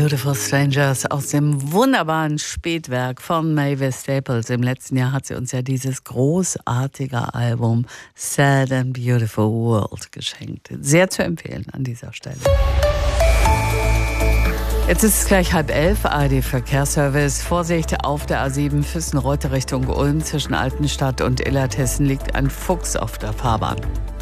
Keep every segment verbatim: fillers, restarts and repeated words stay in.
Beautiful Strangers aus dem wunderbaren Spätwerk von Mavis Staples. Im letzten Jahr hat sie uns ja dieses großartige Album Sad and Beautiful World geschenkt. Sehr zu empfehlen an dieser Stelle. Jetzt ist es gleich halb elf, A R D-Verkehrsservice. Vorsicht auf der A sieben Füssen-Reute Richtung Ulm. Zwischen Altenstadt und Illertissen liegt ein Fuchs auf der Fahrbahn.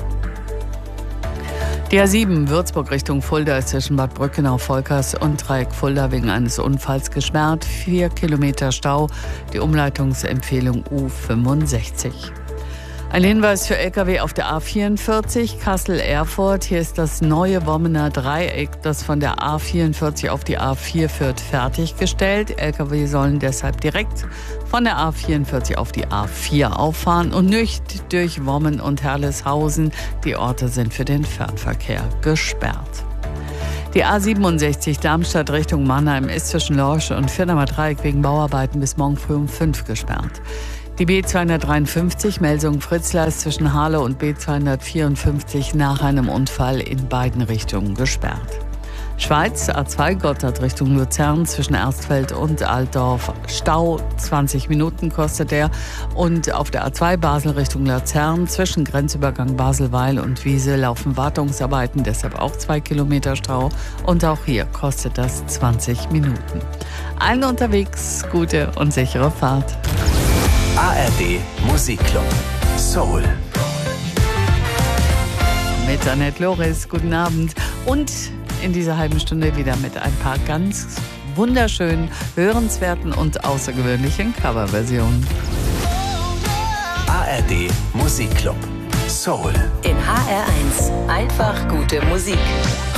Die A sieben Würzburg Richtung Fulda ist zwischen Bad Brückenau-Volkers und Dreieck Fulda wegen eines Unfalls gesperrt. Vier Kilometer Stau. Die Umleitungsempfehlung U fünfundsechzig. Ein Hinweis für L K W auf der A vierundvierzig Kassel-Erfurt. Hier ist das neue Wommener Dreieck, das von der A vierundvierzig auf die A vier führt, fertiggestellt. L K W sollen deshalb direkt von der A vierundvierzig auf die A vier auffahren und nicht durch Wommen und Herleshausen. Die Orte sind für den Fernverkehr gesperrt. Die A siebenundsechzig Darmstadt Richtung Mannheim ist zwischen Lorsch und Firnamer Dreieck wegen Bauarbeiten bis morgen früh um fünf gesperrt. Die B zweihundertdreiundfünfzig Melsungen-Fritzlar ist zwischen Halle und B zweihundertvierundfünfzig nach einem Unfall in beiden Richtungen gesperrt. Schweiz, A zwei Gotthard Richtung Luzern zwischen Erstfeld und Altdorf. Stau, zwanzig Minuten kostet der. Und auf der A zwei Basel Richtung Luzern zwischen Grenzübergang Baselweil und Wiese laufen Wartungsarbeiten, deshalb auch zwei Kilometer Stau. Und auch hier kostet das zwanzig Minuten. Allen unterwegs gute und sichere Fahrt. A R D Musikclub Soul. Mit Annette Loris, guten Abend. Und in dieser halben Stunde wieder mit ein paar ganz wunderschönen, hörenswerten und außergewöhnlichen Coverversionen. A R D Musikclub Soul. In H R eins. Einfach gute Musik.